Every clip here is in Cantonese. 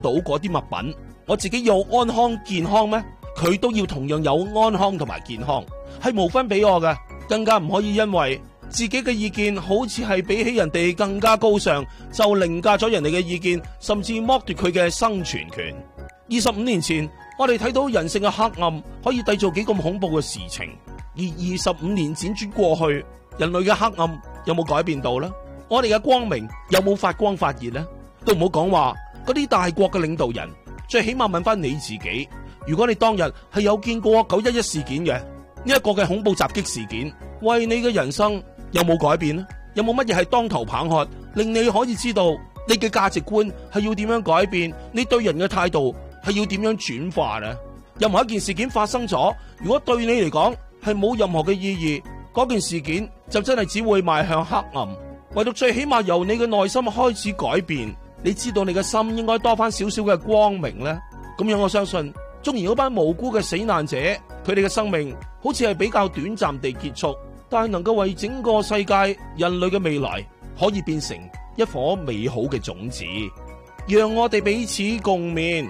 到嗰啲物品，我自己要安康健康咩？佢都要同樣有安康同埋健康，係無分俾我嘅，更加唔可以因為自己嘅意見好似係比起人哋更加高尚，就凌駕咗人哋嘅意見，甚至剝奪佢嘅生存權。25年前，我哋睇到人性嘅黑暗可以締造幾咁恐怖嘅事情，而25年輾轉過去，人類嘅黑暗有冇改變到呢？我哋嘅光明有冇發光發熱呢？都唔好講話嗰啲大國嘅領導人，最起碼問翻你自己，如果你當日係有見過911事件嘅呢一個嘅恐怖襲擊事件，為你嘅人生有冇改變呢？有冇乜嘢係當頭棒喝，令你可以知道你嘅價值觀係要點樣改變，你對人嘅態度係要點樣轉化呢？任何一件事件發生咗，如果對你嚟講係冇任何嘅意義，嗰件事件就真係只會邁向黑暗。唯獨最起碼由你嘅內心開始改變，你知道你嘅心應該多翻少少嘅光明呢。咁樣我相信，縱然嗰班無辜嘅死難者，佢哋嘅生命好似係比較短暫地結束，但係能夠為整個世界人類嘅未來可以變成一顆美好嘅種子，讓我哋彼此共勉。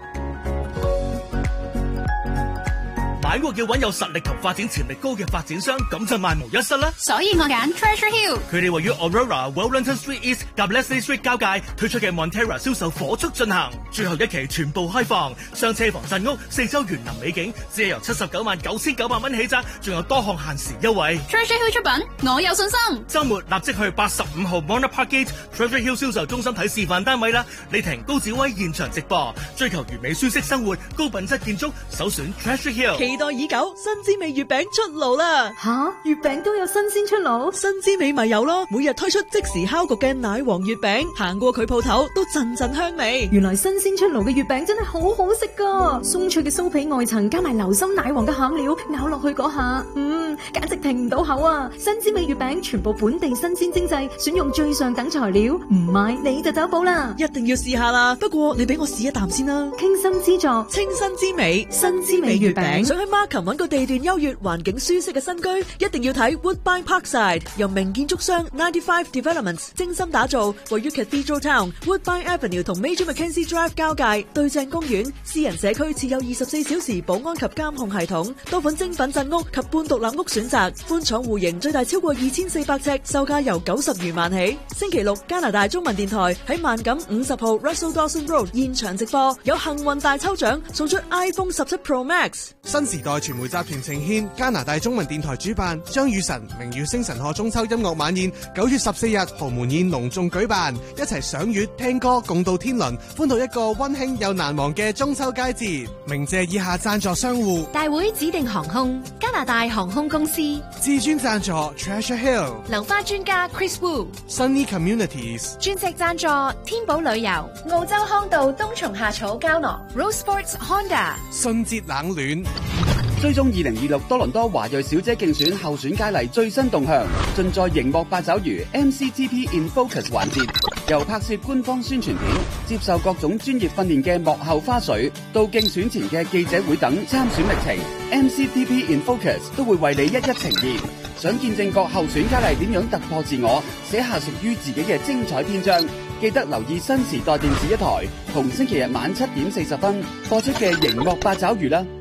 買屋要揾有實力同發展潛力高嘅發展商，咁就萬無一失啦。 所以我揀 Treasure Hill。 佢哋位於 Aurora、Wellington Street East 及 Leslie Street 交界推出嘅 Montera 銷售火速進行，最後一期全部開放，雙車房鎮屋，4周園林美景，只係由799900蚊起則，仲有多項限時優惠。 Treasure Hill 出品，我有信心。 週末立即去85號 Warner Park Gate Treasure Hill 銷售中心睇示範單位啦！李婷、高子威現場直播，追求完美舒適生活，高品質建築，首選 Treasure Hill。 期待已久，新滋味月餅出爐啦！ 吓，月餅都有新鮮出爐？ 新滋味咪有咯，每日推出即時烤焗嘅奶黃月餅，行過佢鋪頭都陣陣香味。 原來新鮮出爐嘅月餅真係好好食噶，鬆脆嘅酥皮外層加埋流心奶黃嘅餡料，咬落去嗰下，簡直停唔到口啊！新滋味月餅全部本地新鮮精製，選用最上等材料，唔買你就走寶啦！ 一定要試下啦！不過你俾我試一啖先啦。 傾心之作， 清新之美，新滋味月餅。想喺 Markham 揾個地段優越、環境舒適嘅新居，一定要睇 Woodbine Parkside， 由名建築商95 Developments 精心打造，位於 Cathedral Town、Woodbine Avenue 同 Major Mackenzie Drive 交界，對正公園，私人社區設有24小時保安及監控系統，多款精品鎮屋及半獨立屋選擇，寬敞戶型，最大超過2400尺，售價由90餘萬起。星期六，加拿大中文電台喺萬錦50號 Russell Dawson Road 現場直播，有幸運大抽獎，送出 iPhone 17 Pro Max。 新時代傳媒集團呈獻加拿大中文電台主辦張雨晨明月星辰賀中秋音樂晚宴，9月14日豪門宴隆重舉辦，一齊賞月聽歌共度天倫，歡度一個溫馨又難忘嘅中秋佳節。鳴謝以下贊助商戶： 大會指定航空、加拿大航空公司、 至尊贊助 Treasure Hill、 流花專家 Chris Wu、 Sunny Communities、 專席贊助天寶旅遊、澳洲康道冬蟲夏草膠囊、Rose Sports Honda、 信捷冷暖。 追蹤2026多倫多華裔小姐競選候選佳麗最新動向，盡在熒幕八爪魚 MCTP in Focus 環節，由拍攝官方宣傳片、接受各種專業訓練嘅幕後花絮，到競選前嘅記者會等參選歷程 ，MCTP in Focus 都會為你一一呈現。想見證各候選佳麗點樣突破自我，寫下屬於自己嘅精彩篇章，記得留意新時代電視一台，同星期日晚7點40分播出嘅熒幕八爪魚啦。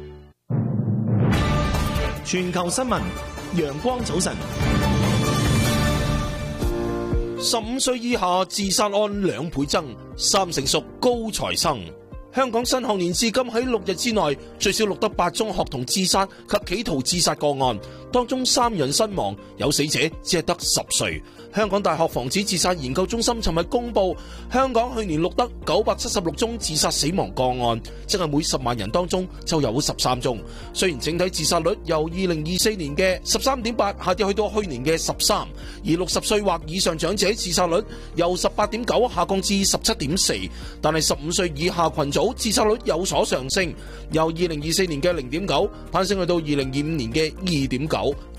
全球新聞，陽光早晨。15歲以下自殺案2倍增，3成屬高材生。香港新學年至今喺6日之內最少錄得8宗學童自殺及企圖自殺個案，當中3人身亡，有死者只係得10歲。香港大學防止自殺研究中心尋日公布，香港去年錄得976宗自殺死亡個案，即係每10萬人當中就有13宗。雖然整體自殺率由2024年嘅13.8下跌去到去年嘅13%，而60歲或以上長者自殺率由18.9下降至17.4%，但係15歲以下群組自殺率有所上升，由2024年嘅0.9攀升去到2025年嘅2.9%，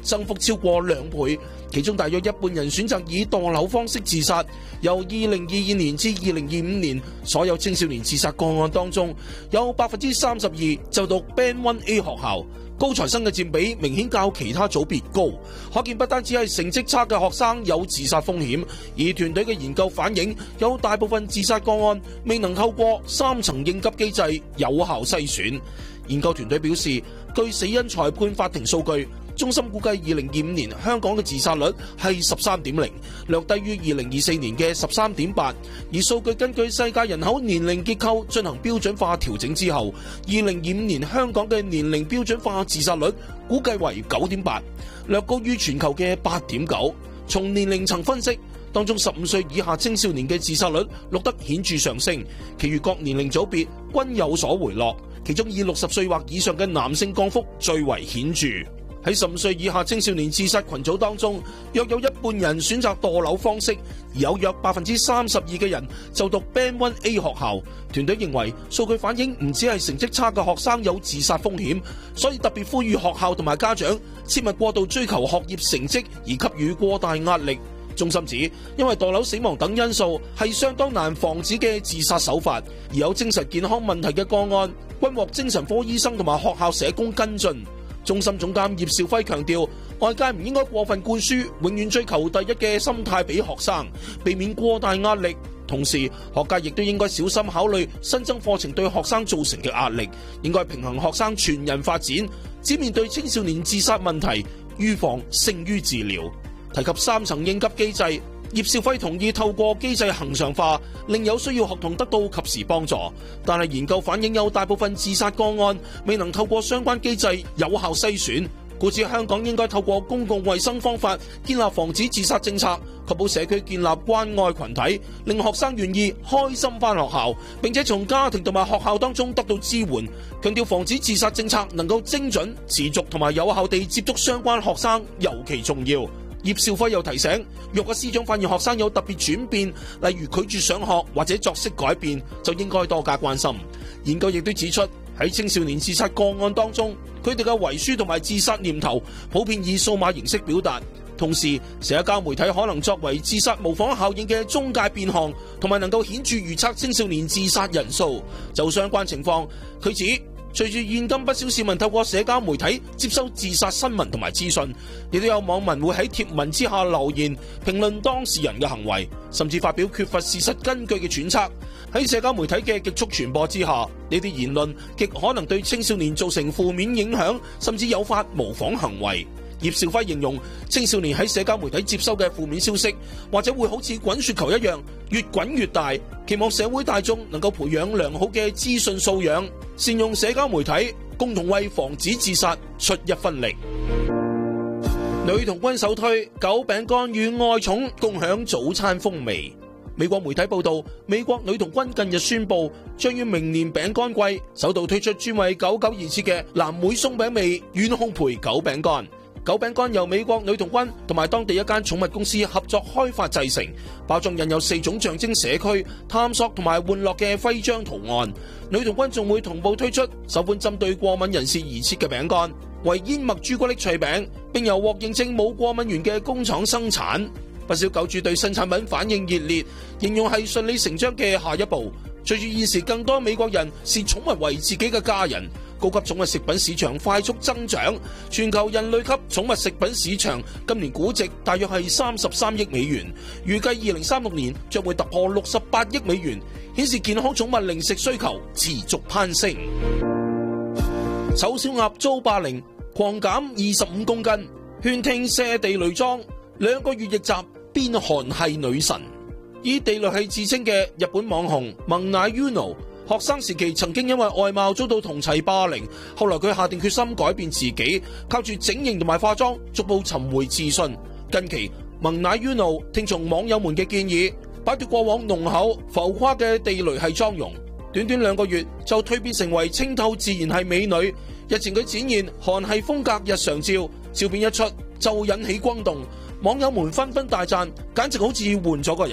增幅超過2倍，其中大約一半人選擇以墮樓方式自殺。由2022年至2025年，所有青少年自殺個案當中，有32%就讀 Band 1A 學校。高材生嘅佔比明顯較其他組別高，可見不單止係成績差嘅學生有自殺風險，而團隊嘅研究反映，有大部分自殺個案未能透過3層應急機制有效篩選。研究團隊表示，據死因裁判法庭數據，中心估計2025年香港嘅自殺率係 13.0， 略低於2024年嘅 13.8。而數據根據世界人口年齡結構進行標準化調整之後，2025年香港嘅年齡標準化自殺率估計為 9.8， 略高於全球嘅 8.9。從年齡層分析，當中15歲以下青少年嘅自殺率錄得顯著上升，其餘各年齡組別均有所回落，其中以60歲或以上嘅男性降幅最為顯著。喺15歲以下青少年自殺群組當中，約有一半人選擇墮樓方式，而有約32%嘅人就讀 Band 1A 學校。團隊認為數據反映唔止係成績差嘅學生有自殺風險，所以特別呼籲學校同埋家長切勿過度追求學業成績而給予過大壓力。中心指，因為墮樓死亡等因素係相當難防止嘅自殺手法，而有精神健康問題嘅個案均獲精神科醫生同埋學校社工跟進。中心總監葉兆輝強調，外界唔應該過分灌輸永遠追求第一嘅心態俾學生，避免過大壓力。同時，學界亦都應該小心考慮新增課程對學生造成嘅壓力，應該平衡學生全人發展。只面對青少年自殺問題，預防勝於治療。提及3層應急機制，葉兆輝同意透過機制恆常化，令有需要學童得到及時幫助。但係研究反映有大部分自殺個案未能透過相關機制有效篩選，故此香港應該透過公共衛生方法建立防止自殺政策，確保社區建立關愛群體，令學生願意開心返學校，並且從家庭同埋學校當中得到支援。強調防止自殺政策能夠精準、持續同埋有效地接觸相關學生尤其重要。葉兆輝又提醒，若個師長發現學生有特別轉變，例如拒絕上學或者作息改變，就應該多加關心。研究亦都指出，喺青少年自殺個案當中，佢哋嘅遺書同埋自殺念頭普遍以數碼形式表達，同時社交媒體可能作為自殺模仿效應嘅中介變項，同埋能夠顯著預測青少年自殺人數。就相關情況，佢指隨住現今不少市民透過社交媒體接收自殺新聞同埋資訊，亦都有網民會喺貼文之下留言評論當事人嘅行為，甚至發表缺乏事實根據嘅揣測。喺社交媒體嘅極速傳播之下，呢啲言論極可能對青少年造成負面影響，甚至誘發模仿行為。葉兆輝形容青少年喺社交媒體接收嘅負面消息，或者會好似滾雪球一樣越滾越大，期望社會大眾能夠培養良好嘅資訊素養，善用社交媒體，共同為防止自殺出一分力。女童軍首推狗餅乾與愛寵共享早餐風味。美國媒體報道，美國女童軍近日宣布，將於明年餅乾季首度推出專為狗狗而設嘅藍莓鬆餅味軟烘焙狗餅乾。狗餅乾由美國女童軍同埋當地一間寵物公司合作開發製成，包裝印有4種象徵社區、探索同埋玩樂嘅徽章圖案。女童軍仲會同步推出首款針對過敏人士而設嘅餅乾，為燕麥朱古力脆餅，並由獲認證冇過敏源嘅工廠生產。不少狗主對新產品反應熱烈，形容係順理成章嘅下一步。隨住現時更多美國人視寵物為自己嘅家人，高級寵物食品市場快速增長，全球人類級寵物食品市場今年估值大約係33億美元，預計2036年將會突破68億美元，顯示健康寵物零食需求持續攀升。醜小鴨遭霸凌，狂減25公斤，勸聽卸地雷裝，2個月逆襲變韓系女神。以地雷系自稱嘅日本網紅萌乃 Yuno， 學生時期曾經因為外貌遭到同儕霸凌，後來佢下定決心改變自己，靠住整形同埋化妝逐步尋回自信。近期萌乃 Yuno 聽從網友們嘅建議，擺脫過往濃厚浮誇嘅地雷系妝容，短短2個月就蛻變成為清透自然系美女。日前佢展現韓系風格日常照，照片一出就引起轟動，網友們紛紛大讚，簡直好似換咗個人。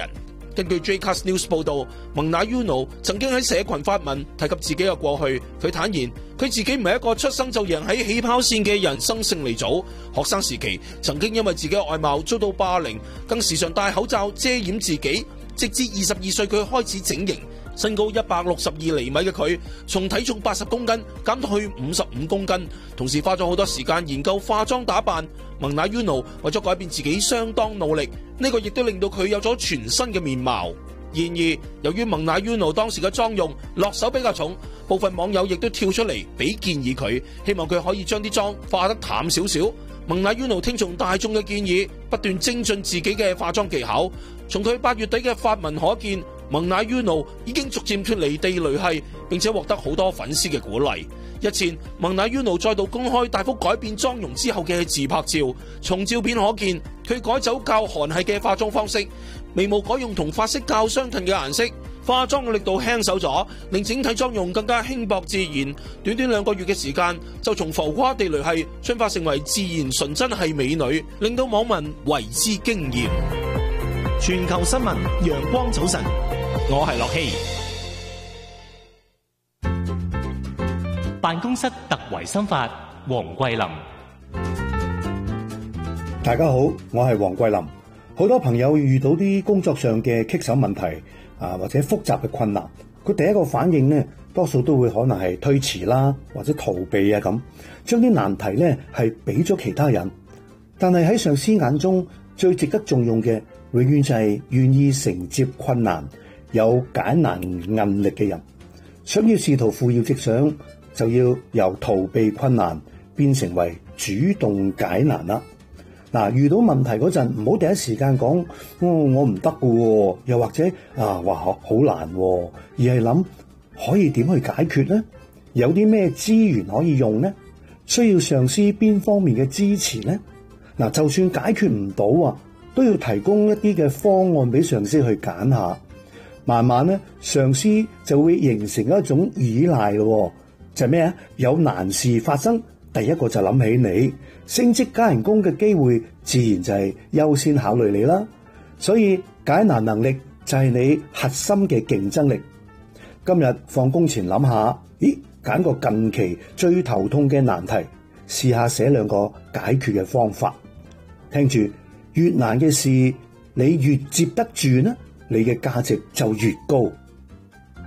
根據 Jcast News 報道，蒙娜 Uno 曾經喺社群發文提及自己嘅過去。佢坦言，佢自己唔係一個出生就贏喺起跑線嘅人生勝利組。學生時期曾經因為自己嘅外貌遭到霸凌，更時常戴口罩遮掩自己。直至22歲，佢開始整形。身高162厘米嘅佢，從體重80公斤減到去55公斤，同時花咗好多時間研究化妝打扮。蒙娜 Uno 為咗改變自己相當努力，呢個亦都令到佢有咗全新嘅面貌。然而，由於蒙娜 Uno 當時嘅妝容落手比較重，部分網友亦都跳出嚟俾建議佢，希望佢可以將啲妝化得淡少少。蒙娜 Uno 聽從大眾嘅建議，不斷精進自己嘅化妝技巧。從佢8月底嘅發文可見，蒙娜 Uno 已經逐漸脫離地雷系，並且獲得好多粉絲嘅鼓勵。日前，蒙娜 Uno 再度公開大幅改變妝容之後嘅自拍照，從照片可見，佢改走較韓系嘅化妝方式，眉毛改用同髮色較相近嘅顏色，化妝嘅力度輕手咗，令整體妝容更加輕薄自然。短短2個月嘅時間，就從浮誇地雷系進化成為自然純真系美女，令到網民為之驚豔。 全球新聞，陽光早晨，我係樂希。辦公室特維心法，黃桂林。 大家好，我係黃桂林。好多朋友遇到啲工作上嘅棘手問題或者複雜嘅困難，佢第一個反應呢，多數都會可能係推遲啦，或者逃避啊咁，將啲難題呢係俾咗其他人。但係喺上司眼中，最值得重用嘅，永遠就係願意承接困難、有解難韌力嘅人。想要試圖扶搖直上，就要由逃避困難變成為主動解難啦。嗱，遇到問題嗰陣，唔好第一時間講，我唔得嘅，又或者話好難，而係諗可以點去解決呢？有啲咩資源可以用呢？需要上司邊方面嘅支持呢？嗱，就算解決唔到都要提供一啲嘅方案俾上司去揀下。慢慢咧，上司就會形成一種依賴咯。就係咩啊？有難事發生，第一個就諗起你，升職加人工嘅機會自然就係優先考慮你啦。所以解難能力就係你核心嘅競爭力。今日放工前諗下，揀個近期最頭痛嘅難題，試下寫2個解決嘅方法。聽住，越難嘅事你越接得住呢，你嘅價值就越高。